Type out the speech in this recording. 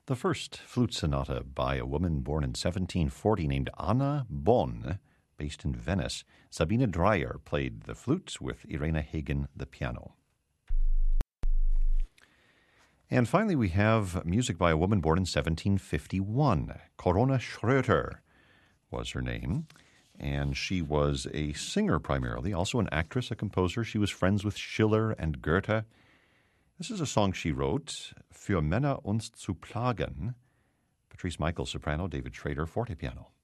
The first flute sonata by a woman born in 1740 named Anna Bonn, based in Venice. Sabine Dreyer played the flute with Irena Hagen the piano. And finally, we have music by a woman born in 1751. Corona Schröter was her name, and she was a singer primarily, also an actress, a composer. She was friends with Schiller and Goethe. This is a song she wrote, Für Männer uns zu plagen. Patrice Michael, soprano, David Schrader, forte piano.